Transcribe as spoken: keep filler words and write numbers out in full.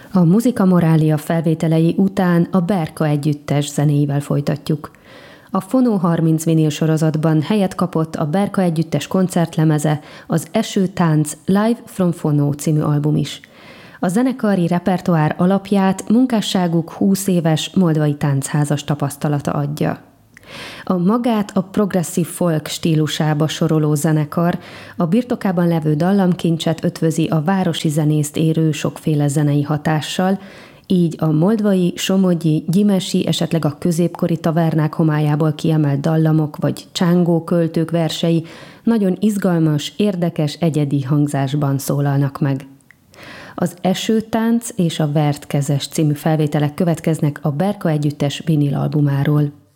A Musica Moralia felvételei után a Berka Együttes zenéivel folytatjuk. A Fonó harminc vinil sorozatban helyet kapott a Berka Együttes koncertlemeze, az Esőtánc Live from Fonó című album is. A zenekari repertoár alapját munkásságuk húsz éves moldvai táncházas tapasztalata adja. A magát a progresszív folk stílusába soroló zenekar a birtokában levő dallamkincset ötvözi a városi zenészt érő sokféle zenei hatással, így a moldvai, somogyi, gyimesi, esetleg a középkori tavernák homályából kiemelt dallamok vagy csángó költők versei nagyon izgalmas, érdekes, egyedi hangzásban szólalnak meg. Az Esőtánc és a Vertkezes című felvételek következnek a Berka Együttes vinilalbumáról.